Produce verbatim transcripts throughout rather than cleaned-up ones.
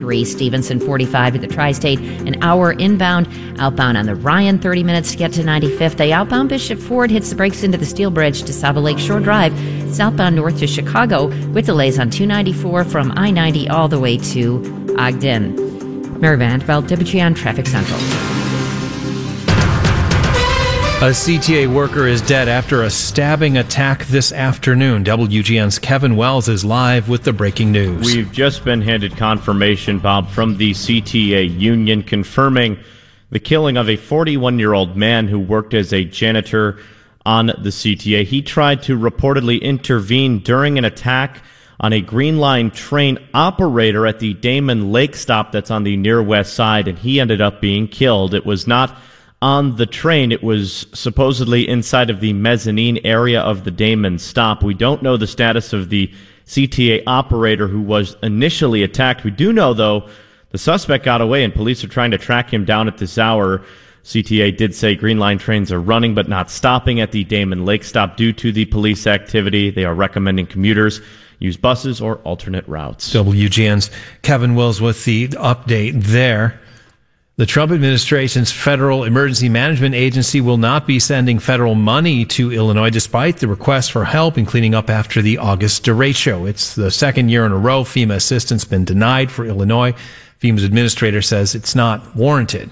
Three Stevenson forty-five to the Tri-State, an hour inbound. Outbound on the Ryan, thirty minutes to get to ninety-fifth. The outbound Bishop Ford hits the brakes into the Steel Bridge to Sava Lake Shore Drive. Southbound north to Chicago with delays on two ninety-four from I ninety all the way to Ogden. Mary Van Veld, W G N Traffic Central. A C T A worker is dead after a stabbing attack this afternoon. W G N's Kevin Wells is live with the breaking news. We've just been handed confirmation, Bob, from the C T A union confirming the killing of a forty-one-year-old man who worked as a janitor on the C T A. He tried to reportedly intervene during an attack on a Green Line train operator at the Damon Lake stop that's on the near west side, and he ended up being killed. It was not on the train. It was supposedly inside of the mezzanine area of the Damon stop. We don't know the status of the C T A operator who was initially attacked. We do know, though, the suspect got away and police are trying to track him down at this hour. C T A did say Green Line trains are running but not stopping at the Damon Lake stop due to the police activity. They are recommending commuters use buses or alternate routes. W G N's Kevin Wills with the update there. The Trump administration's Federal Emergency Management Agency will not be sending federal money to Illinois despite the request for help in cleaning up after the August derecho. It's the second year in a row FEMA assistance been denied for Illinois. FEMA's administrator says it's not warranted.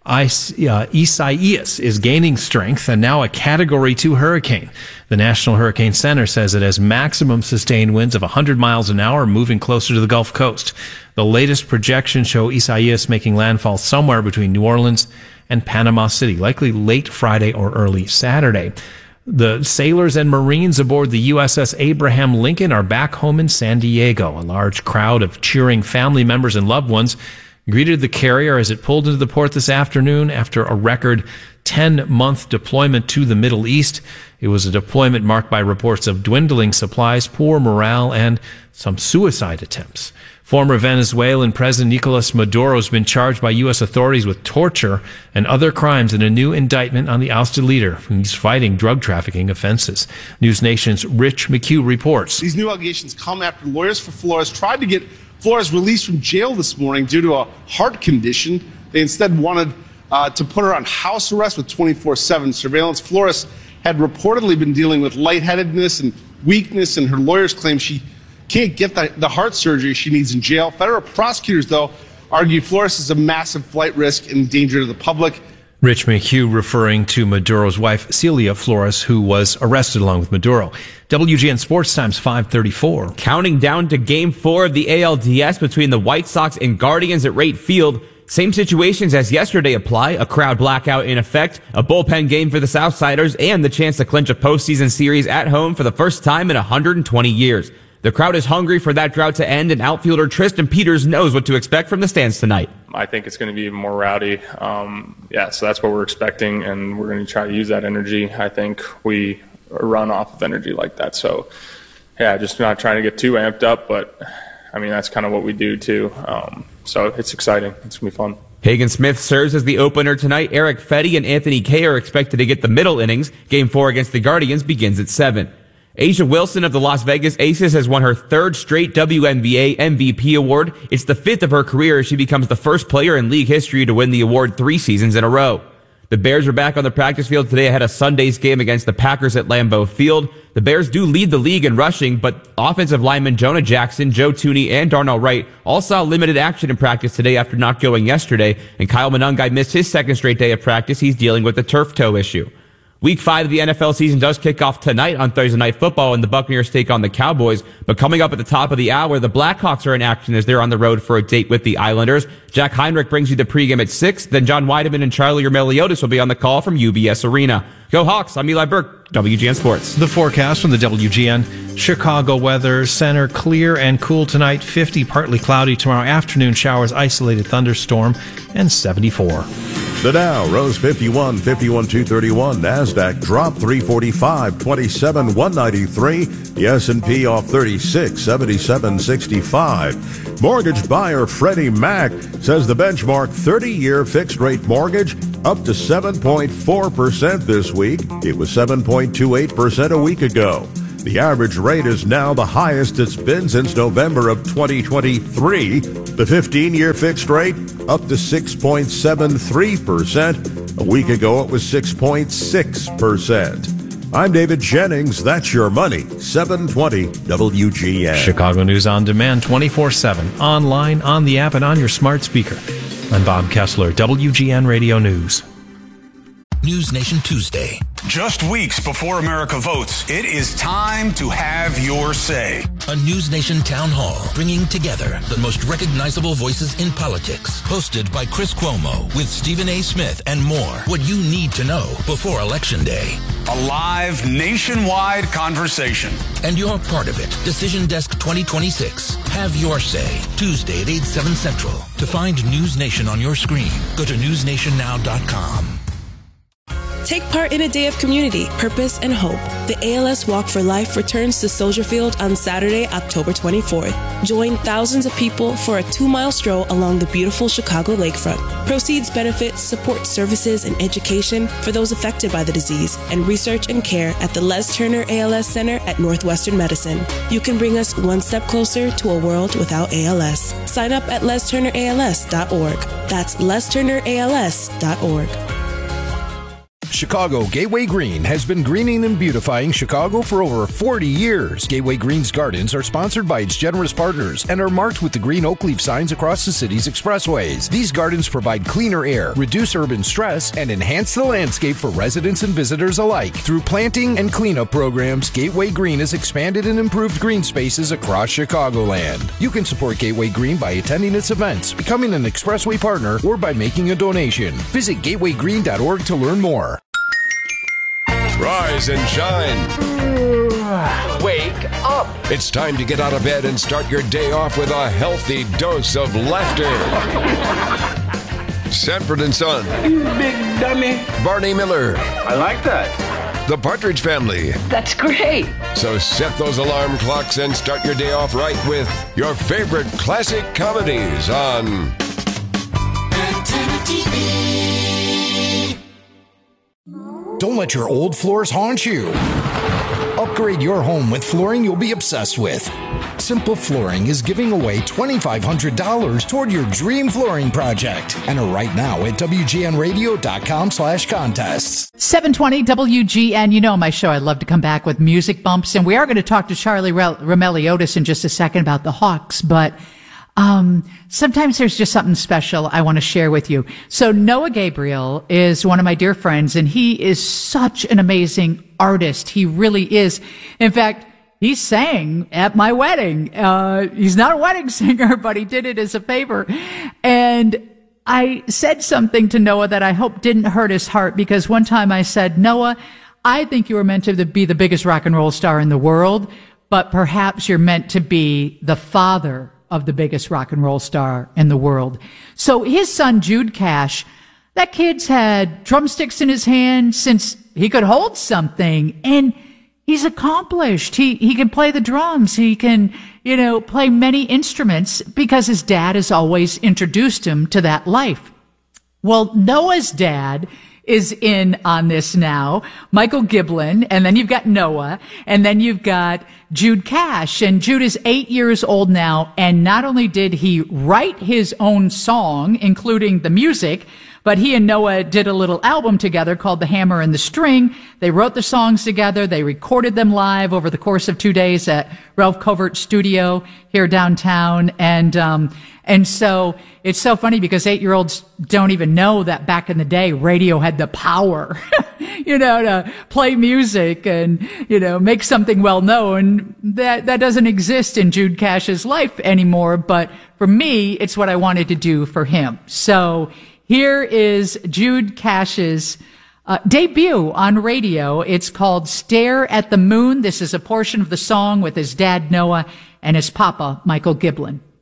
Isaias is gaining strength and now a Category two hurricane. The National Hurricane Center says it has maximum sustained winds of one hundred miles an hour moving closer to the Gulf Coast. The latest projections show Isaias making landfall somewhere between New Orleans and Panama City, likely late Friday or early Saturday. The sailors and Marines aboard the U S S Abraham Lincoln are back home in San Diego. A large crowd of cheering family members and loved ones greeted the carrier as it pulled into the port this afternoon after a record ten-month deployment to the Middle East. It was a deployment marked by reports of dwindling supplies, poor morale, and some suicide attempts. Former Venezuelan President Nicolas Maduro has been charged by U S authorities with torture and other crimes in a new indictment on the ousted leader who's fighting drug trafficking offenses. News Nation's Rich McHugh reports. These new allegations come after lawyers for Flores tried to get Flores released from jail this morning due to a heart condition. They instead wanted uh, to put her on house arrest with twenty-four seven surveillance. Flores had reportedly been dealing with lightheadedness and weakness, and her lawyers claim she can't get the, the heart surgery she needs in jail. Federal prosecutors, though, argue Flores is a massive flight risk and danger to the public. Rich McHugh referring to Maduro's wife, Celia Flores, who was arrested along with Maduro. W G N Sports Times five thirty-four. Counting down to Game four of the A L D S between the White Sox and Guardians at Rate Field. Same situations as yesterday apply. A crowd blackout in effect, a bullpen game for the Southsiders, and the chance to clinch a postseason series at home for the first time in one hundred twenty years. The crowd is hungry for that drought to end, and outfielder Tristan Peters knows what to expect from the stands tonight. I think it's going to be more rowdy. Um, yeah, so that's what we're expecting, and we're going to try to use that energy. I think we run off of energy like that. So, yeah, just not trying to get too amped up, but, I mean, that's kind of what we do, too. Um, so it's exciting. It's going to be fun. Hagen Smith serves as the opener tonight. Eric Fetty and Anthony Kay are expected to get the middle innings. Game four against the Guardians begins at seven. A'ja Wilson of the Las Vegas Aces has won her third straight W N B A M V P award. It's the fifth of her career as she becomes the first player in league history to win the award three seasons in a row. The Bears are back on the practice field today ahead of Sunday's game against the Packers at Lambeau Field. The Bears do lead the league in rushing, but offensive linemen Jonah Jackson, Joe Thuney, and Darnell Wright all saw limited action in practice today after not going yesterday, and Kyle Monangai missed his second straight day of practice. He's dealing with the turf toe issue. Week five of the N F L season does kick off tonight on Thursday Night Football, and the Buccaneers take on the Cowboys. But coming up at the top of the hour, the Blackhawks are in action as they're on the road for a date with the Islanders. Jack Heinrich brings you the pregame at six. Then John Weideman and Charlie Meliodas will be on the call from U B S Arena. Go Hawks! I'm Eli Burke, W G N Sports. The forecast from the W G N Chicago Weather Center: clear and cool tonight, fifty, partly cloudy tomorrow afternoon, showers, isolated thunderstorm, and seventy-four. The Dow rose fifty-one, fifty-one two thirty-one. NASDAQ dropped three forty-five, twenty-seven one ninety-three. The S and P off thirty-six, seventy-seven sixty-five. Mortgage buyer Freddie Mac says the benchmark thirty-year fixed-rate mortgage up to seven point four percent this week. It was seven point two eight percent a week ago. The average rate is now the highest it's been since November of twenty twenty-three. The fifteen-year fixed rate up to six point seven three percent. A week ago, it was six point six percent. I'm David Jennings. That's your money. seven twenty W G N. Chicago News on demand twenty-four seven, online, on the app, and on your smart speaker. I'm Bob Kessler, W G N Radio News. News Nation Tuesday. Just weeks before America votes, it is time to have your say. A News Nation town hall bringing together the most recognizable voices in politics. Hosted by Chris Cuomo with Stephen A. Smith and more. What you need to know before Election Day. A live nationwide conversation. And you're part of it. Decision Desk twenty twenty-six. Have your say. Tuesday at eight, seven Central. To find News Nation on your screen, go to news nation now dot com. Take part in a day of community, purpose, and hope. The A L S Walk for Life returns to Soldier Field on Saturday, October twenty-fourth. Join thousands of people for a two-mile stroll along the beautiful Chicago lakefront. Proceeds benefit support services and education for those affected by the disease and research and care at the Les Turner A L S Center at Northwestern Medicine. You can bring us one step closer to a world without A L S. Sign up at les turner a l s dot org. That's les turner a l s dot org. Chicago Gateway Green has been greening and beautifying Chicago for over forty years. Gateway Green's gardens are sponsored by its generous partners and are marked with the green oak leaf signs across the city's expressways. These gardens provide cleaner air, reduce urban stress, and enhance the landscape for residents and visitors alike. Through planting and cleanup programs, Gateway Green has expanded and improved green spaces across Chicagoland. You can support Gateway Green by attending its events, becoming an expressway partner, or by making a donation. Visit gateway green dot org to learn more. Rise and shine. Wake up. It's time to get out of bed and start your day off with a healthy dose of laughter. Sanford and Son. You big dummy. Barney Miller. I like that. The Partridge Family. That's great. So set those alarm clocks and start your day off right with your favorite classic comedies on Antenna T V. Don't let your old floors haunt you. Upgrade your home with flooring you'll be obsessed with. Simple Flooring is giving away twenty-five hundred dollars toward your dream flooring project. Enter right now at W G N radio dot com slash contests. seven twenty W G N. You know my show. I love to come back with music bumps. And we are going to talk to Charlie Romeliotis in just a second about the Hawks. But Um, sometimes there's just something special I want to share with you. So Noah Gabriel is one of my dear friends, and he is such an amazing artist. He really is. In fact, he sang at my wedding. Uh, he's not a wedding singer, but he did it as a favor. And I said something to Noah that I hope didn't hurt his heart, because one time I said, Noah, I think you were meant to be the biggest rock and roll star in the world, but perhaps you're meant to be the father of the biggest rock and roll star in the world. So his son, Jude Cash, that kid's had drumsticks in his hand since he could hold something, and he's accomplished. He, he can play the drums. He can, you know, play many instruments because his dad has always introduced him to that life. Well, Noah's dad is in on this now, Michael Giblin, and then you've got Noah, and then you've got Jude Cash. And Jude is eight years old now, and not only did he write his own song, including the music, but he and Noah did a little album together called The Hammer and the String. They wrote the songs together. They recorded them live over the course of two days at Ralph Covert Studio here downtown. And, um, and so it's so funny because eight-year-olds don't even know that back in the day, radio had the power, you know, to play music and, you know, make something well known. That, that doesn't exist in Jude Cash's life anymore. But for me, it's what I wanted to do for him. So here is Jude Cash's uh, debut on radio. It's called Stare at the Moon. This is a portion of the song with his dad, Noah, and his papa, Michael Giblin.